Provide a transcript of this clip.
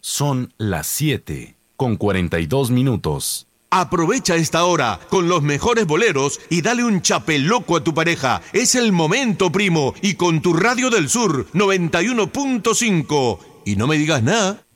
Son las 7:42. Aprovecha esta hora con los mejores boleros y dale un chapeloco a tu pareja. Es el momento, primo, y con tu Radio del Sur 91.5. Y no me digas nada.